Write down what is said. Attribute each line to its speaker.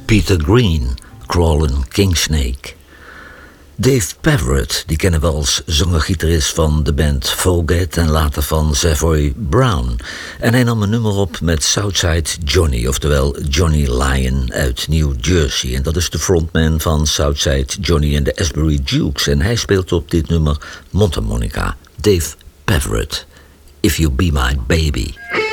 Speaker 1: Peter Green, Crawlin' Kingsnake. Dave Peverett, die kennen we als zanger-gitarist van de band Foget en later van Savoy Brown. En hij nam een nummer op met Southside Johnny, oftewel Johnny Lyon uit New Jersey. En dat is de frontman van Southside Johnny en de Asbury Jukes. En hij speelt op dit nummer mondharmonica. Dave Peverett, If You Be My Baby.